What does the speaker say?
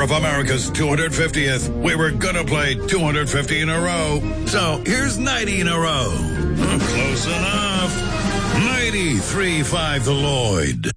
of America's 250th. We were gonna play 250 in a row. So here's 90 in a row. Close enough. 93.5 The Lloyd.